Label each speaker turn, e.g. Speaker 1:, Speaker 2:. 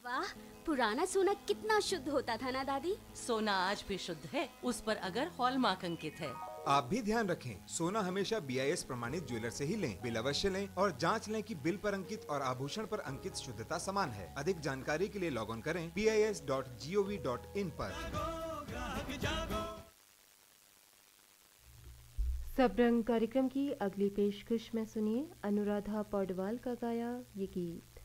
Speaker 1: वाह, पुराना सोना कितना शुद्ध होता था ना दादी।
Speaker 2: सोना आज भी शुद्ध है, उस पर अगर हॉलमार्क अंकित है।
Speaker 3: आप भी ध्यान रखें, सोना हमेशा BIS प्रमाणित ज्वेलर से ही लें। बिल अवश्य लें और जांच लें कि बिल पर अंकित और आभूषण पर अंकित शुद्धता समान है। अधिक जानकारी के लिए लॉग ऑन करें BIS.gov.in पर।
Speaker 4: सब रंग कार्यक्रम की अगली पेशकश में सुनिए अनुराधा पौडवाल का गाया ये गीत।